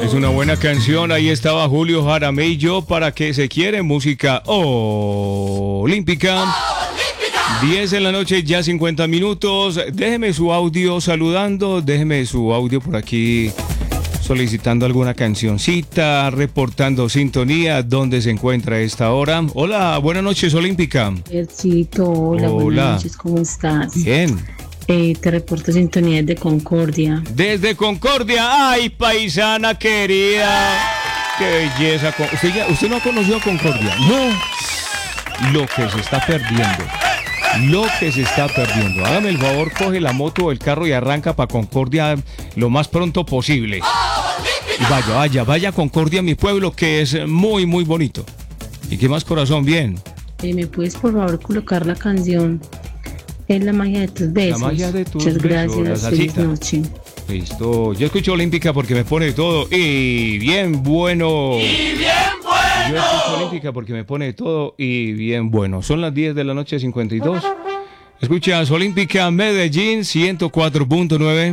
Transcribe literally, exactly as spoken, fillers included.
Es una buena canción, ahí estaba Julio Jaramillo, para que se quiere música olímpica. diez de la noche, ya cincuenta minutos. Déjeme su audio saludando, déjeme su audio por aquí solicitando alguna cancioncita, reportando sintonía, dónde se encuentra a esta hora. Hola, buenas noches, Olímpica. Ercito, hola, Hola. buenas noches, ¿cómo estás? Bien. Eh, te reporto sintonía de Concordia. Desde Concordia, ay, paisana querida. Qué belleza. ¿Usted, ya, ¿Usted no ha conocido a Concordia? No. Lo que se está perdiendo. Lo que se está perdiendo. Hágame el favor, coge la moto o el carro y arranca para Concordia lo más pronto posible. Y vaya, vaya, vaya a Concordia, mi pueblo, que es muy, muy bonito. ¿Y qué más, corazón? Bien. Eh, ¿Me puedes por favor colocar la canción Es la magia de tus besos? La magia de tus Muchas besos, gracias, la feliz salsita. noche. Listo. Yo escucho Olímpica porque me pone de todo. Y bien bueno. ¡Y bien bueno! Yo escucho Olímpica porque me pone de todo y bien bueno. Son las diez de la noche, cincuenta y dos. Escuchas Olímpica Medellín ciento cuatro punto nueve.